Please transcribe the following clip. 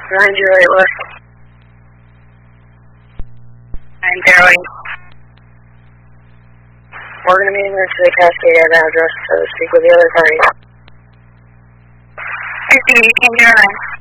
908 West. 908. We're going to meet emergency the Cascade address to speak with the other party. 50, 1009.